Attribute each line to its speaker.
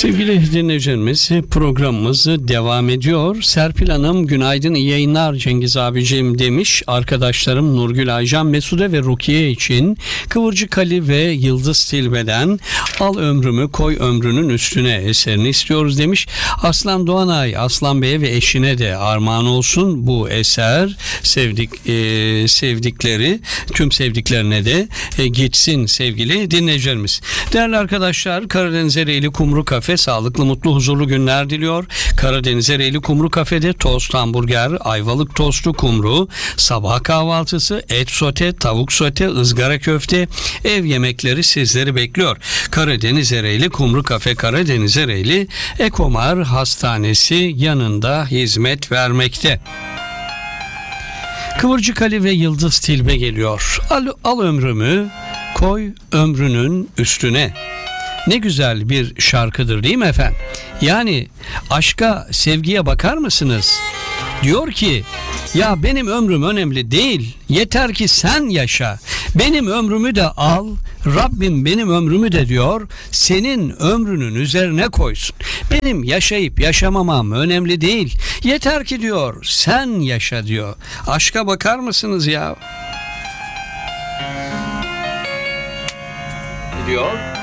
Speaker 1: Sevgili dinleyicilerimiz, programımız devam ediyor. Serpil Hanım günaydın, iyi yayınlar Cengiz abicim demiş. Arkadaşlarım Nurgül, Aycan, Mesude ve Rukiye için Kıvırcık Ali ve Yıldız Tilbe'den Al Ömrümü Koy Ömrünün Üstüne eserini istiyoruz demiş. Aslan Doğanay, Aslan Bey'e ve eşine de armağan olsun bu eser. Sevdikleri, tüm sevdiklerine de gitsin sevgili dinleyicilerimiz. Değerli arkadaşlar, Karadeniz Ereğli Kumru Kafe sağlıklı, mutlu, huzurlu günler diliyor. Karadeniz Ereğli Kumru Kafe'de tost, hamburger, ayvalık tostu, kumru, sabah kahvaltısı, et sote, tavuk sote, ızgara köfte, ev yemekleri sizleri bekliyor. Karadeniz Ereğli Kumru Kafe, Karadeniz Ereğli Ekomar Hastanesi yanında hizmet vermekte. Kıvırcık Ali ve Yıldız Tilbe geliyor. Al ömrümü koy ömrünün üstüne. Ne güzel bir şarkıdır değil mi efendim? Yani aşka, sevgiye bakar mısınız? Diyor ki ya benim ömrüm önemli değil. Yeter ki sen yaşa. Benim ömrümü de al. Rabbim benim ömrümü de diyor senin ömrünün üzerine koysun. Benim yaşayıp yaşamamam önemli değil. Yeter ki diyor sen yaşa diyor. Aşka bakar mısınız ya? Diyor.